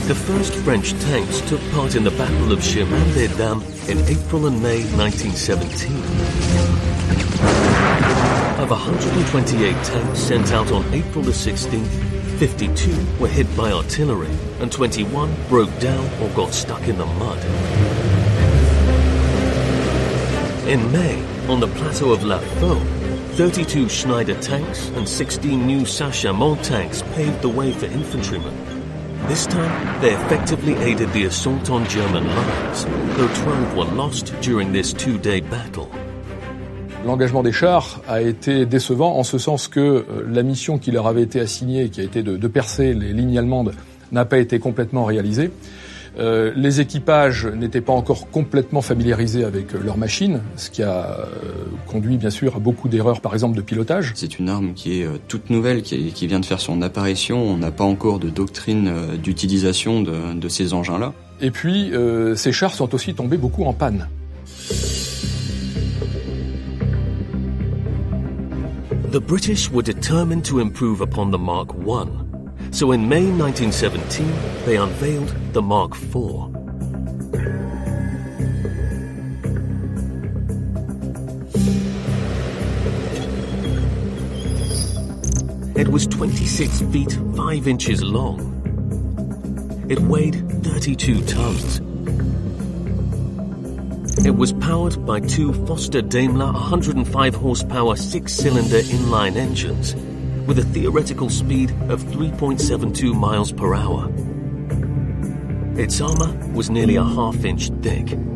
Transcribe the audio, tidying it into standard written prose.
The first French tanks took part in the Battle of Chemin-les-Dames in April and May 1917. Of 128 tanks sent out on April the 16th, 52 were hit by artillery and 21 broke down or got stuck in the mud. In May, on the plateau of La Faux, 32 Schneider tanks and 16 new Saint-Chamond tanks paved the way for infantrymen. This time, they effectively aided the assault on German lines, though 12 were lost during this two-day battle. L'engagement des chars a été décevant en ce sens que la mission qui leur avait été assignée, qui a été de percer les lignes allemandes, n'a pas été complètement réalisée. Les équipages n'étaient pas encore complètement familiarisés avec leurs machines, ce qui a conduit bien sûr à beaucoup d'erreurs, par exemple de pilotage. C'est une arme qui est toute nouvelle, qui vient de faire son apparition. On n'a pas encore de doctrine d'utilisation de ces engins-là. Et puis, ces chars sont aussi tombés beaucoup en panne. The British were determined to improve upon the Mark I. So in May 1917, they unveiled the Mark IV. It was 26 feet 5 inches long. It weighed 32 tons. It was powered by two Foster Daimler 105 horsepower 6-cylinder inline engines with a theoretical speed of 3.72 miles per hour. Its armor was nearly a half-inch thick.